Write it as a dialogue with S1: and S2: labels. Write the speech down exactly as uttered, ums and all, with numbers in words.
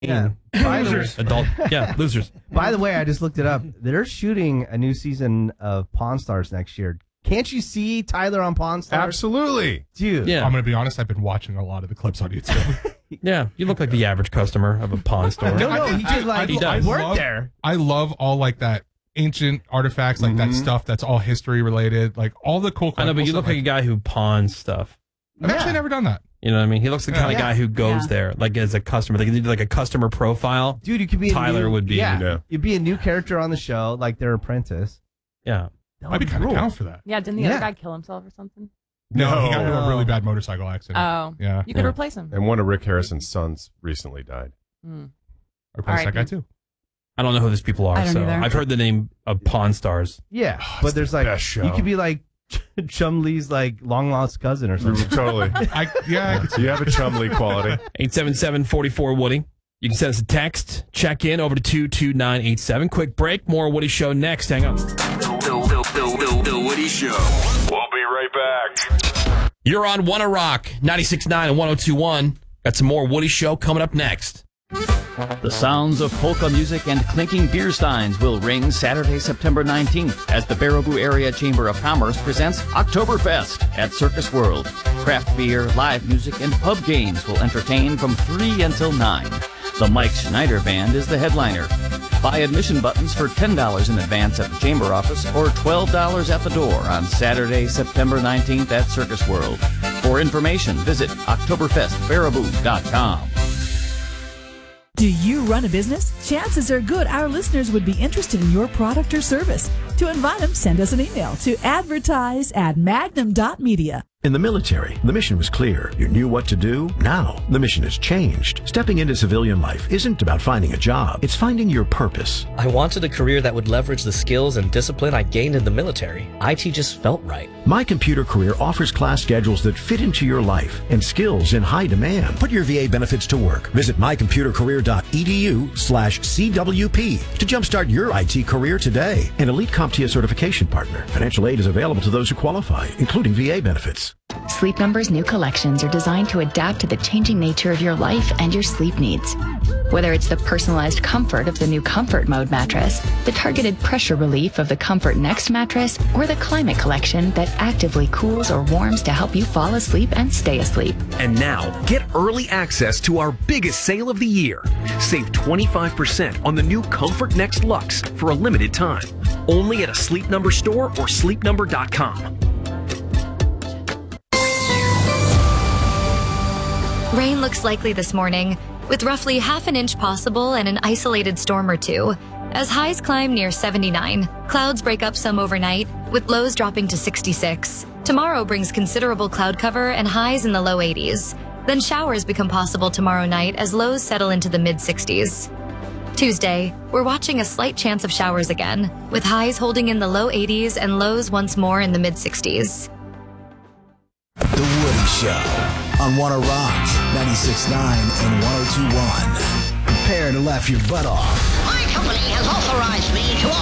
S1: Yeah. By the,
S2: Losers. Adult. Yeah, losers.
S1: by the way, I just looked it up. They're shooting a new season of Pawn Stars next year. Can't you see Tyler on Pawn Stars?
S3: Absolutely.
S1: Dude.
S2: Yeah.
S4: I'm going to be honest, I've been watching a lot of the clips on YouTube.
S2: Yeah, you look like the average customer of a pawn store.
S1: No, no, he just like
S2: He does.
S1: work
S4: love,
S1: there.
S4: I love all like that ancient artifacts, like that stuff that's all history related, like all the cool.
S2: I know, but you look like a guy who pawns stuff.
S4: I've actually never done that.
S2: You know what I mean? He looks the kind
S1: Yeah.
S2: of guy who goes
S5: Yeah.
S2: there, like as a customer. They can do like a customer profile.
S1: Dude, you could be a
S2: Tyler
S1: new,
S2: would be.
S1: Yeah,
S3: Yeah.
S1: you'd be a new character on the show, like their apprentice.
S2: Yeah.
S1: That
S4: I'd be
S1: would
S4: kind of
S1: rule.
S4: down for that.
S5: Yeah, didn't the
S1: Yeah.
S5: other guy kill himself or something?
S4: No, he got into
S1: No.
S4: a really bad motorcycle accident.
S5: Oh.
S4: Yeah.
S5: You could
S2: Yeah.
S5: replace him.
S3: And one of Rick Harrison's sons recently died.
S5: Hmm.
S4: Replace
S5: All
S4: that guy
S5: right.
S4: too.
S2: I don't know who these people are,
S5: I don't
S2: so
S5: either.
S2: I've heard the name of Pawn Stars.
S1: Yeah,
S3: Oh,
S1: but
S3: it's
S1: there's
S3: the
S1: like
S3: best show.
S1: you could be like Chum Lee's like long lost cousin or something.
S3: Totally.
S4: I, yeah, I could see
S3: You have a Chumley quality.
S2: eight seven seven, four four, Woody. You can send us a text. Check in over to two two nine eight seven. Quick break. More Woody Show next. Hang on.
S6: The, the, the, the, the Woody Show. We'll be right back.
S2: You're on Wanna Rock, ninety-six point nine and one oh two point one. Got some more Woody Show coming up next.
S7: The sounds of polka music and clinking beer steins will ring Saturday, September nineteenth as the Baraboo Area Chamber of Commerce presents Oktoberfest at Circus World. Craft beer, live music, and pub games will entertain from three until nine. The Mike Schneider Band is the headliner. Buy admission buttons for ten dollars in advance at the Chamber office or twelve dollars at the door on Saturday, September nineteenth at Circus World. For information, visit Oktoberfest Baraboo dot com.
S8: Do you run a business? Chances are good our listeners would be interested in your product or service. To invite them, send us an email to advertise at magnum dot media.
S9: In the military, the mission was clear. You knew what to do. Now, the mission has changed. Stepping into civilian life isn't about finding a job. It's finding your purpose.
S10: I wanted a career that would leverage the skills and discipline I gained in the military. I T just felt right.
S9: My Computer Career offers class schedules that fit into your life and skills in high demand. Put your V A benefits to work. Visit my computer career dot e d u slash C W P to jumpstart your I T career today. An Elite CompTIA certification partner. Financial aid is available to those who qualify, including V A benefits.
S11: Sleep Number's new collections are designed to adapt to the changing nature of your life and your sleep needs. Whether it's the personalized comfort of the new Comfort Mode mattress, the targeted pressure relief of the Comfort Next mattress, or the Climate Collection that actively cools or warms to help you fall asleep and stay asleep.
S12: And now, get early access to our biggest sale of the year. Save twenty-five percent on the new Comfort Next Luxe for a limited time. Only at a Sleep Number store or sleep number dot com.
S13: Rain looks likely this morning, with roughly half an inch possible and an isolated storm or two. As highs climb near seventy-nine, clouds break up some overnight, with lows dropping to sixty-six. Tomorrow brings considerable cloud cover and highs in the low eighties. Then showers become possible tomorrow night as lows settle into the mid-sixties. Tuesday, we're watching a slight chance of showers again, with highs holding in the low eighties and lows once more in the mid-sixties.
S6: The Woody Show on Wanna Rock, ninety-six point nine and one oh two point one. Prepare to laugh your butt off.
S14: My company has authorized me to